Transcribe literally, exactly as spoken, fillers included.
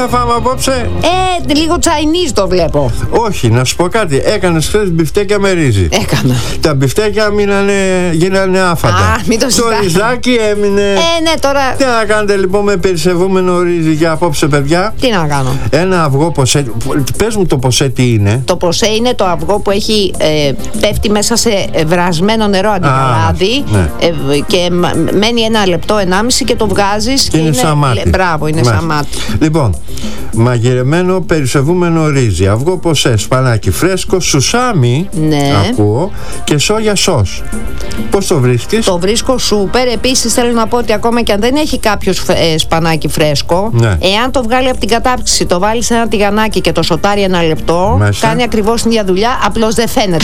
θα φάμε απόψε? Ε, λίγο Chinese το βλέπω. Όχι, να σου πω κάτι. Έκανες χθες μπιφτέκια με ρύζι. Έκανα. Τα μπιφτέκια μείνανε, γίνανε άφαντα. Α, μην το Το συζητάμε. ριζάκι έμεινε. Ε, ναι, τώρα. Τι να κάνετε λοιπόν με περισσευούμενο ρύζι για απόψε, παιδιά? Τι να κάνω. Ένα αυγό ποσέ. Πες μου το ποσέ τι είναι. Το ποσέ είναι το αυγό που έχει ε, πέφτει μέσα σε βρασμένο νερό αντικαλάδι, ναι. ε, και μ- μένει ένα λεπτό, ενάμιση και το βγάζεις και Είναι είναι, σαν μάτι. μπράβο, είναι Μάλιστα. σαν μάτι. Λοιπόν, μαγειρεμένο περισσευούμενο ρύζι, αυγό ποσέ, σπανάκι φρέσκο, σουσάμι, Ναι. ακούω, και σόγια σος. Πώς το βρίσκεις? Το βρίσκω σούπερ. Επίσης θέλω να πω ότι ακόμα και αν δεν έχει κάποιος ε, σπανάκι φρέσκο, Ναι. εάν το βγάλει από την κατάψυξη, το βάλει σε ένα τηγανάκι και το σοτάρει ένα λεπτό, Μάλιστα. κάνει ακριβώς την ίδια δουλειά, απλώς δεν φαίνεται.